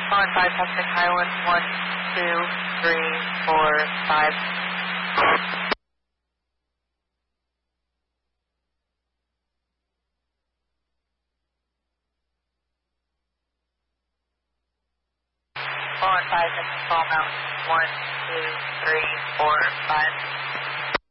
On 5 Pacific Highlands, 1, 2, 3, 4, 5. On 5 Pacific Fall Mountain, 1, 2, 3, 4, 5.